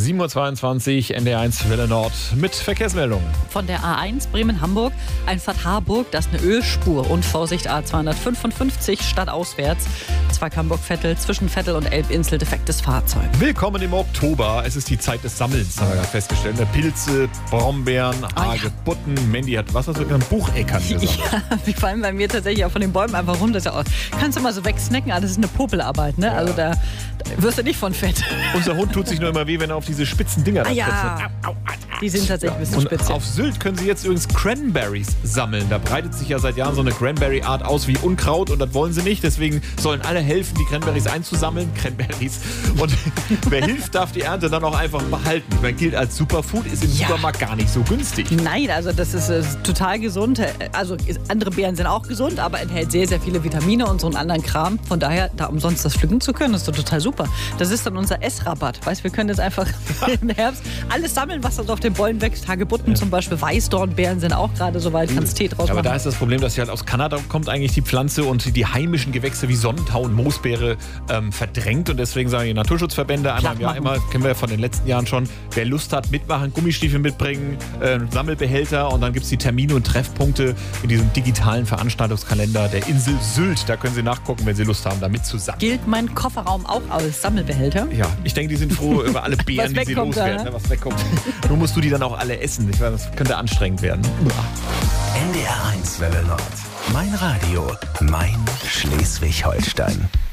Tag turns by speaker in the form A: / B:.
A: 7.22 Uhr, NDR1 Welle Nord mit Verkehrsmeldungen.
B: Von der A1 Bremen-Hamburg, Einfahrt Harburg, das ist eine Ölspur. Und Vorsicht A255 stadtauswärts. Zweig Hamburg-Vettel, zwischen Vettel und Elbinsel defektes Fahrzeug.
A: Willkommen im Oktober. Es ist die Zeit des Sammelns, haben wir gerade festgestellt. Pilze, Brombeeren, Hagebutten. Mandy hat, was hast du genannt? Bucheckern gesagt.
B: Ja, die fallen bei mir tatsächlich auch von den Bäumen einfach runter. Kannst du mal so wegsnacken, das ist eine Popelarbeit, ne? Ja. Also da wirst du nicht von fett.
A: Unser Hund tut sich nur immer weh, wenn er auf diese spitzen Dinger da
B: ja. Die sind tatsächlich ein bisschen spitze.
A: Auf Sylt können sie jetzt übrigens Cranberries sammeln. Da breitet sich ja seit Jahren so eine Cranberry-Art aus wie Unkraut und das wollen sie nicht. Deswegen sollen alle helfen, die Cranberries einzusammeln. Cranberries. Und wer hilft, darf die Ernte dann auch einfach behalten. Ich meine, gilt als Superfood, ist im Supermarkt gar nicht so günstig.
B: Nein, also das ist total gesund. Also andere Beeren sind auch gesund, aber enthält sehr, sehr viele Vitamine und so einen anderen Kram. Von daher, da umsonst das pflücken zu können, ist doch total super. Das ist dann unser Essrabatt. Weißt, wir können jetzt einfach im Herbst alles sammeln, was auf den Bäumen wächst. Hagebutten zum Beispiel, Weißdornbeeren sind auch gerade so weit, kannst Tee draus machen.
A: Aber da ist das Problem, dass sie halt aus Kanada kommt eigentlich die Pflanze und die heimischen Gewächse wie Sonnentau und Moosbeere verdrängt. Und deswegen sagen die Naturschutzverbände einmal im Jahr, kennen wir ja von den letzten Jahren schon, wer Lust hat, mitmachen, Gummistiefel mitbringen, Sammelbehälter und dann gibt es die Termine und Treffpunkte in diesem digitalen Veranstaltungskalender der Insel Sylt. Da können Sie nachgucken, wenn Sie Lust haben, da mitzusammeln.
B: Gilt mein Kofferraum auch als Sammelbehälter?
A: Ja, ich denke, die sind froh über alle Beeren, die sie loswerden, was wegkommt. Nur musst du die dann auch alle essen. Ich weiß, das könnte anstrengend werden.
C: NDR1 Welle Nord. Mein Radio, mein Schleswig-Holstein.